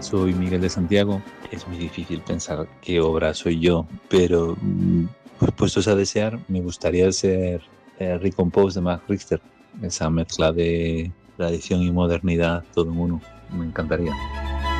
Soy Miguel de Santiago. Es muy difícil pensar qué obra soy yo, pero pues, puestos a desear, me gustaría ser Recompose de Mark Richter. Esa mezcla de tradición y modernidad, todo en uno. Me encantaría.